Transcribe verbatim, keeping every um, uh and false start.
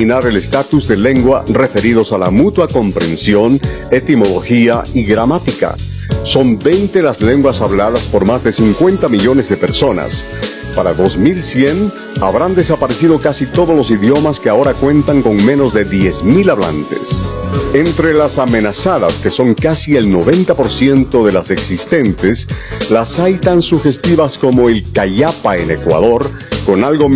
imaginar el estatus de lengua referidos a la mutua comprensión, etimología y gramática. Son veinte las lenguas habladas por más de cincuenta millones de personas. Para dos mil cien habrán desaparecido casi todos los idiomas que ahora cuentan con menos de diez mil hablantes. Entre las amenazadas, que son casi el noventa por ciento de las existentes, las hay tan sugestivas como el cayapa en Ecuador, con algo